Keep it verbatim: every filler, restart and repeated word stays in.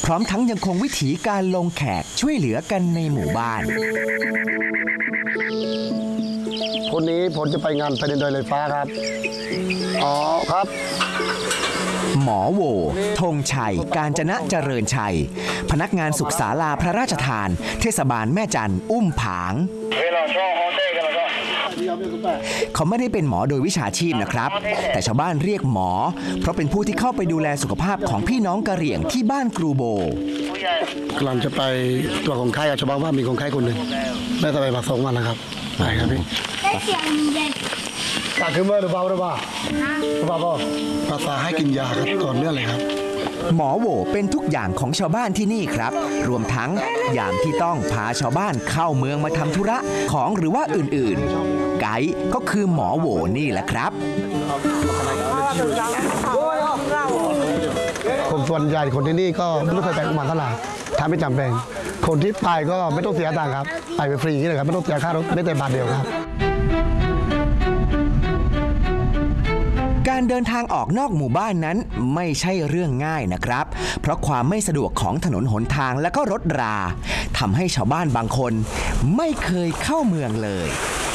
พร้อมทั้งยังคงวิถีการลงแขกช่วยเหลือกันในหมู่บ้านคนนี้ผมจะไปงานแผ่นดินดอยลอยฟ้าครับอ๋อครับหมอโหวธงชัยกาญจนะเจริญชัยพนักงานสุขศาลาพระราชทานเทศบาลแม่จันทร์อุ้มผางเขาไม่ได้เป็นหมอโดยวิชาชีพนะครับแต่ชาวบ้านเรียกหมอเพราะเป็นผู้ที่เข้าไปดูแลสุขภาพของพี่น้องกะเหรี่ยงที่บ้านกรูโบกำลังจะไปตัวของไข้ชาวบ้านว่ามีคนไข้คนหนึ่งได้จะไปมาสองวันนะครับไปครับพี่ได้เสียงเด็กตาขึ้นมาหรือเปล่าหรือเปล่าหรือเปล่าพ่อภาษาให้กินยาครับต่อเนื่องเลยครับหมอโหวเป็นทุกอย่างของชาวบ้านที่นี่ครับรวมทั้งยามที่ต้องพาชาวบ้านเข้าเมืองมาทำธุระของหรือว่าอื่นๆไกด์ก็คือหมอโหวนี่แหละครับคนส่วนใหญ่คนที่นี่ก็ไม่เคยไปอุมาเท่าไหร่ถ้าไม่จำเป็นคนที่ไปก็ไม่ต้องเสียตังค์ครับไปฟรีนี่เลยครับไม่ต้องเสียค่ารถไม่แต่บาทเดียวครับการเดินทางออกนอกหมู่บ้านนั้นไม่ใช่เรื่องง่ายนะครับเพราะความไม่สะดวกของถนนหนทางและก็รถราทำให้ชาวบ้านบางคนไม่เคยเข้าเมืองเลย